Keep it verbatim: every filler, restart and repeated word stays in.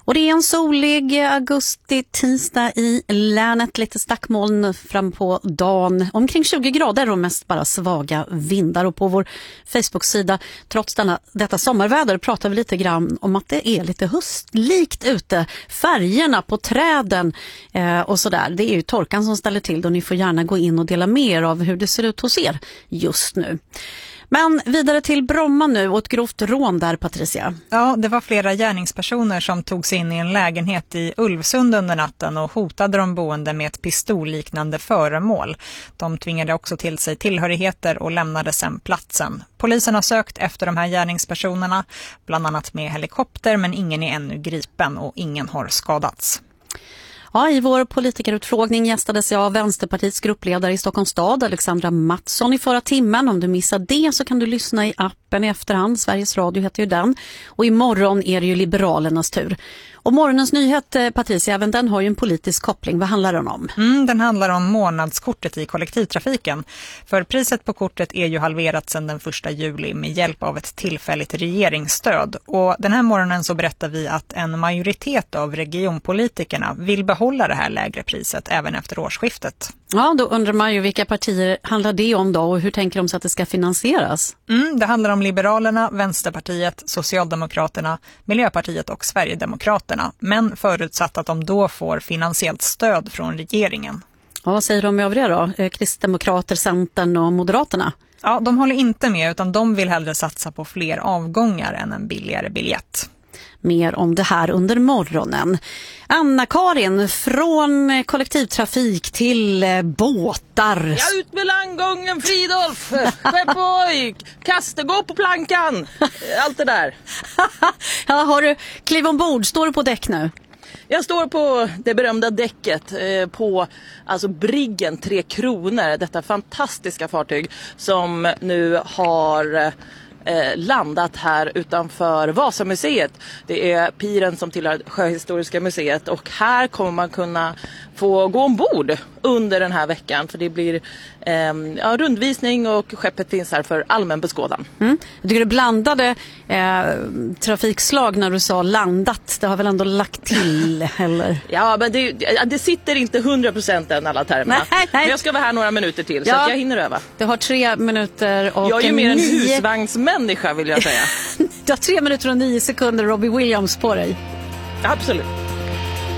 Och det är en solig augusti tisdag i länet, lite stackmoln fram på dagen, omkring tjugo grader och mest bara svaga vindar. Och på vår Facebook-sida, trots denna, detta sommarväder, pratar vi lite grann om att det är lite höstlikt ute. Färgerna på träden eh, och sådär, det är ju torkan som ställer till det, och ni får gärna gå in och dela med er av hur det ser ut hos er just nu. Men vidare till Bromma nu och ett grovt rån där, Patricia. Ja, det var flera gärningspersoner som tog sig in i en lägenhet i Ulvsund under natten och hotade de boende med ett pistolliknande föremål. De tvingade också till sig tillhörigheter och lämnade sedan platsen. Polisen har sökt efter de här gärningspersonerna, bland annat med helikopter, men ingen är ännu gripen och ingen har skadats. Ja, i vår politikerutfrågning gästades jag av Vänsterpartiets gruppledare i Stockholms stad, Alexandra Mattsson, i förra timmen. Om du missar det så kan du lyssna i appen i efterhand. Sveriges Radio heter ju den. Och imorgon är det ju Liberalernas tur. Och morgonens nyhet, Patricia, även den har ju en politisk koppling. Vad handlar den om? Mm, den handlar om månadskortet i kollektivtrafiken. För priset på kortet är ju halverat sedan den första juli med hjälp av ett tillfälligt regeringsstöd. Och den här morgonen så berättar vi att en majoritet av regionpolitikerna vill behålla det här lägre priset även efter årsskiftet. Ja, då undrar man ju vilka partier handlar det om då och hur tänker de sig att det ska finansieras? Mm, det handlar om Liberalerna, Vänsterpartiet, Socialdemokraterna, Miljöpartiet och Sverigedemokraterna. Men förutsatt att de då får finansiellt stöd från regeringen. Ja, vad säger de med övriga då? Kristdemokrater, Centern och Moderaterna? Ja, de håller inte med utan de vill hellre satsa på fler avgångar än en billigare biljett. Mer om det här under morgonen. Anna-Karin, från kollektivtrafik till båtar. Ja, ut med landgången, Fridolf! Skeppoj! Kaste, gå på plankan! Allt det där. Ja, har du kliv ombord? Står du på däck nu? Jag står på det berömda däcket eh, på alltså Briggen Tre Kronor. Detta fantastiska fartyg som nu har Eh, landat här utanför Vasamuseet. Det är piren som tillhör Sjöhistoriska museet och här kommer man kunna få gå ombord under den här veckan för det blir eh, ja, rundvisning och skeppet finns här för allmän beskådan. Mm. Jag tycker du blandade eh, trafikslag när du sa landat. Det har väl ändå lagt till, eller? Ja, men det, det sitter inte hundra procent än alla termerna. Nej, nej. Men jag ska vara här några minuter till ja, så att jag hinner öva. Du har tre minuter och jag är ju mer nio... en husvagnsmänniska vill jag säga. Du har tre minuter och nio sekunder Robbie Williams på dig. Absolut.